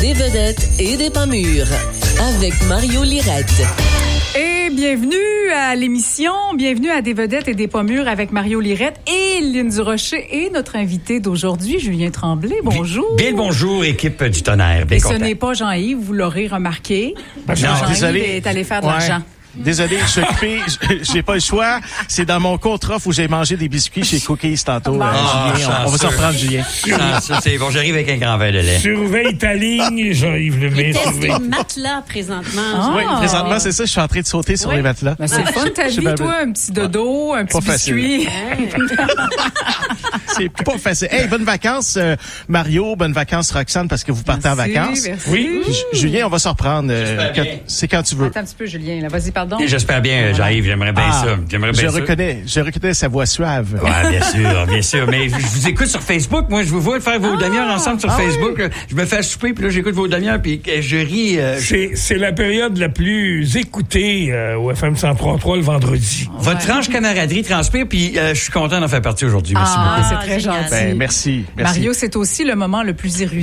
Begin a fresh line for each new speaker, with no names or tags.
des vedettes et des pas mûres avec Mario Lirette.
Et bienvenue à l'émission, bienvenue à Des vedettes et des pas mûres avec Mario Lirette et Lynn Durocher et notre invité d'aujourd'hui, Julien Tremblay. Bonjour.
Bien le bonjour, équipe du tonnerre. Bien
et
content.
ce n'est pas Jean-Yves, vous l'aurez remarqué.
Non,
Jean-Yves
désolé.
est allé faire de l'argent.
Désolé, je suis occupé, j'ai pas le choix. C'est dans mon contrat, faut que j'aille manger des biscuits chez Cookies tantôt. Julien, on va s'en prendre, Julien.
Ça, c'est bon, j'arrive avec un grand verre de lait.
Surveille ta ligne, Jean-Yves Lemay.
Teste le matelas présentement.
Oui, présentement, c'est ça, je suis en train de sauter sur les matelas.
Ben, c'est fun ta
Je suis
vie,
bien
toi, un petit dodo, un petit
Pas
biscuit.
C'est pas facile. Hey, bonnes vacances, Mario, bonnes vacances, Roxane, parce que vous partez en vacances.
Merci.
Oui.
Julien, on va s'en reprendre. C'est quand tu veux.
Attends un petit peu, Julien. Là. Vas-y, pardon.
J'espère bien, Jean-Yves, j'aimerais bien ça. J'aimerais bien
Je reconnais sa voix suave.
Ouais, bien sûr, bien sûr. Mais je vous écoute sur Facebook. Moi, je vous vois faire vos demi-heures ensemble sur Facebook.
Oui.
Là. Je me fais souper, puis là, j'écoute vos demi-heures, puis je ris.
C'est la période la plus écoutée au FM 103.3 le vendredi.
Votre franche camaraderie transpire, puis je suis content d'en faire partie aujourd'hui. Merci beaucoup.
C'est très gentil.
Ben, merci.
Mario, c'est aussi le moment le plus érudit